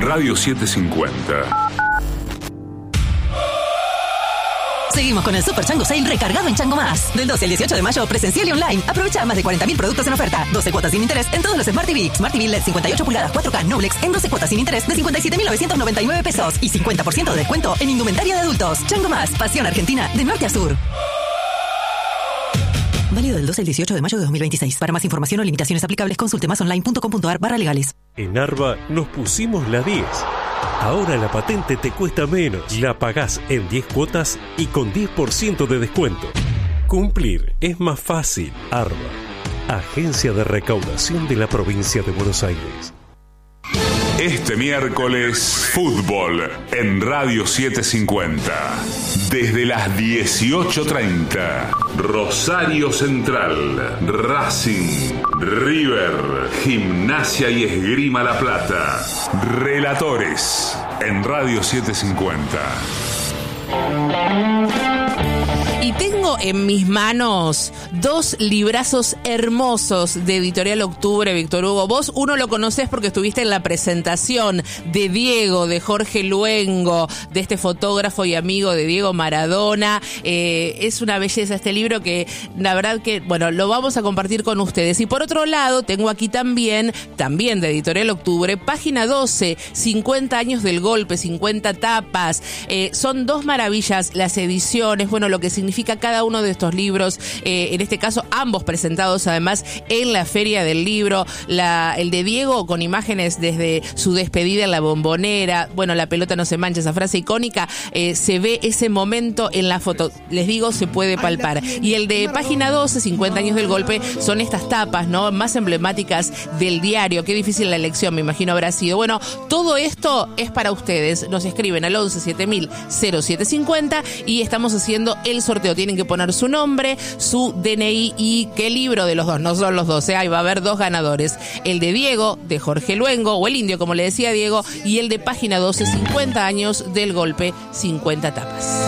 Radio 750. Seguimos con el Super Chango Sale recargado en Chango Más. Del 12 al 18 de mayo, presencial y online. Aprovecha más de 40.000 productos en oferta. 12 cuotas sin interés en todos los Smart TV. Smart TV LED 58 pulgadas 4K Noblex en 12 cuotas sin interés de 57.999 pesos. Y 50% de descuento en indumentaria de adultos. Chango Más, pasión argentina de norte a sur. Válido del 12 al 18 de mayo de 2026. Para más información o limitaciones aplicables, consulte másonline.com.ar/legales. En Arba nos pusimos la 10. Ahora la patente te cuesta menos. La pagás en 10 cuotas y con 10% de descuento. Cumplir es más fácil. Arba, Agencia de Recaudación de la Provincia de Buenos Aires. Este miércoles, fútbol en Radio 750. Desde las 18:30, Rosario Central, Racing, River, Gimnasia y Esgrima La Plata. Relatores en Radio 750. Y tengo en mis manos 2 librazos hermosos de Editorial Octubre, Víctor Hugo. Vos uno lo conocés porque estuviste en la presentación de Diego, de Jorge Luengo, de este fotógrafo y amigo de Diego Maradona. Es una belleza este libro que la verdad que, bueno, lo vamos a compartir con ustedes. Y por otro lado, tengo aquí también de Editorial Octubre, página 12, 50 años del golpe, 50 tapas. Son 2 maravillas las ediciones, bueno, lo que significa cada uno de estos libros, en este caso ambos presentados además en la Feria del Libro, el de Diego con imágenes desde su despedida en la Bombonera, bueno, la pelota no se mancha, esa frase icónica, se ve ese momento en la foto, les digo, se puede palpar. Y el de página 12, 50 años del golpe, son estas tapas, ¿no?, más emblemáticas del diario. Qué difícil la elección, me imagino habrá sido. Bueno, todo esto es para ustedes, nos escriben al 11 7000 0750 y estamos haciendo el sorteo. Tienen que poner su nombre, su DNI y qué libro de los dos. No son los dos, ahí va a haber 2 ganadores. El de Diego, de Jorge Luengo, o el indio, como le decía Diego, y el de página 12, 50 años del golpe, 50 tapas.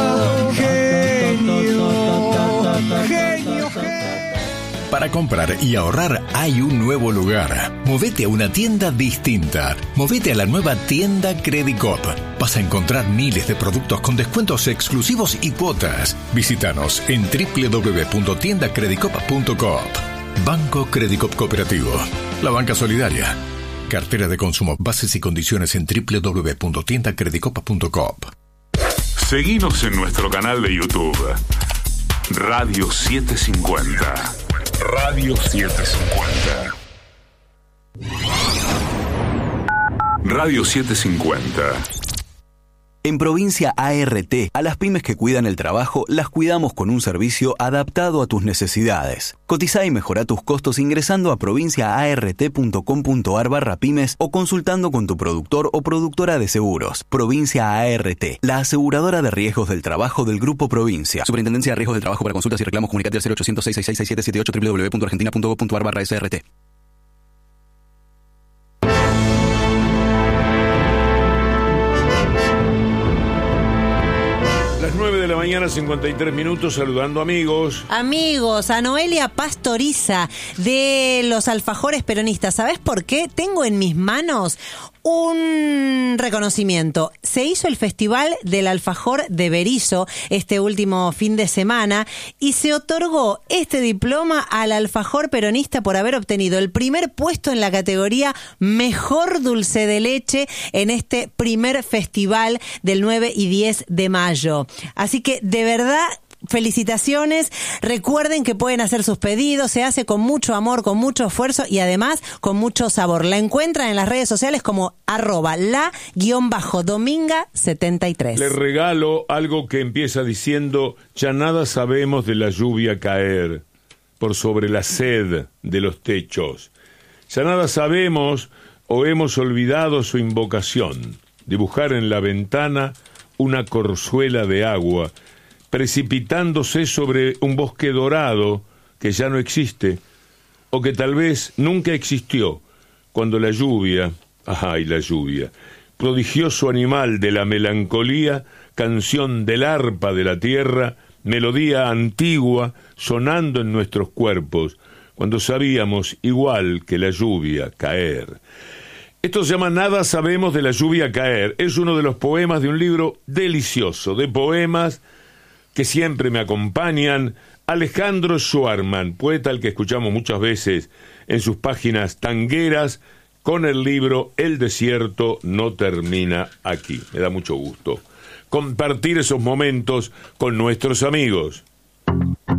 Para comprar y ahorrar hay un nuevo lugar. Movete a una tienda distinta. Movete a la nueva tienda Credicop. Vas a encontrar miles de productos con descuentos exclusivos y cuotas. Visítanos en www.tiendacredicop.coop. Banco Credicop Cooperativo. La banca solidaria. Cartera de consumo. Bases y condiciones en www.tiendacredicop.coop. Seguinos en nuestro canal de YouTube. Radio 750. Radio 750. Radio 750. En Provincia ART, a las pymes que cuidan el trabajo, las cuidamos con un servicio adaptado a tus necesidades. Cotizá y mejorá tus costos ingresando a provinciaart.com.ar/pymes o consultando con tu productor o productora de seguros. Provincia ART, la aseguradora de riesgos del trabajo del Grupo Provincia. Superintendencia de Riesgos del Trabajo. Para consultas y reclamos, comunicate al 0800 666 6778 www.argentina.gov.ar/SRT. Las 9 de la mañana, 53 minutos, saludando amigos. Amigos, a Noelia Pastoriza de los alfajores peronistas. ¿Sabés por qué? Tengo en mis manos un reconocimiento. Se hizo el Festival del Alfajor de Berisso este último fin de semana y se otorgó este diploma al alfajor peronista por haber obtenido el primer puesto en la categoría Mejor Dulce de Leche en este primer festival del 9 y 10 de mayo. Así que, de verdad, felicitaciones. Recuerden que pueden hacer sus pedidos. Se hace con mucho amor, con mucho esfuerzo y además con mucho sabor. La encuentran en las redes sociales como @la_dominga73. Les regalo algo que empieza diciendo: ya nada sabemos de la lluvia caer por sobre la sed de los techos. Ya nada sabemos o hemos olvidado su invocación: dibujar en la ventana una corzuela de agua precipitándose sobre un bosque dorado que ya no existe, o que tal vez nunca existió, cuando la lluvia, prodigioso animal de la melancolía, canción del arpa de la tierra, melodía antigua sonando en nuestros cuerpos, cuando sabíamos, igual que la lluvia, caer. Esto se llama Nada sabemos de la lluvia caer. Es uno de los poemas de un libro delicioso, de poemas que siempre me acompañan. Alejandro Schwarman, poeta al que escuchamos muchas veces en sus páginas tangueras, con el libro El desierto no termina aquí. Me da mucho gusto compartir esos momentos con nuestros amigos.